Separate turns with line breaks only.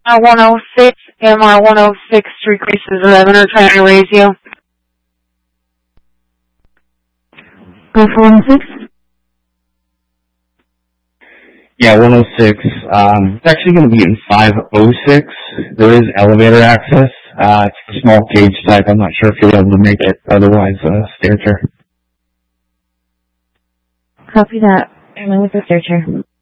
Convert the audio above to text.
MR106, MR106, Creases 11 are trying to raise you.
Go for 106.
Yeah, 106. It's actually going to be in 506. There is elevator access. It's a small cage type. I'm not sure if you'll be able to make it. Otherwise, stair chair.
Copy that. And with the stair chair.